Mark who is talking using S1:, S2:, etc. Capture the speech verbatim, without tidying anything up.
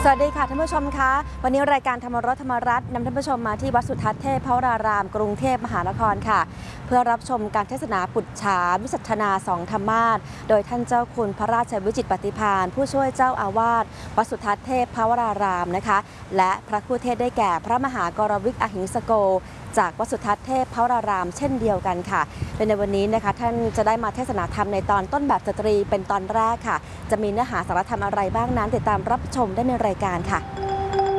S1: สวัสดีค่ะท่านผู้ชมคะวันนี้รายการธรรมรสธรรมรัตน์นำท่านผู้ชมมาที่วัดสุทัศน์เทพพรารามกรุงเทพมหานครค่ะเพื่อรับชมการเทศนาปุจฉาวิสัชนาสองธรรมาสโดยท่านเจ้าคุณพระราชวิจิตรปฏิภาณผู้ช่วยเจ้าอาวาสวัดสุทัศน์เทพพรารามนะคะและพระครูเทศได้แก่พระมหากรวิกอหิงสโกจากวัดสุทัศน์เทพพรารามเช่นเดียวกันค่ะเป็นในวันนี้นะคะท่านจะได้มาเทศนาธรรมในตอนต้นแบบสตรีเป็นตอนแรกค่ะจะมีเนื้อหาสาระธรรมอะไรบ้างนั้นติดตามรับชมได้ในรายการค่ะ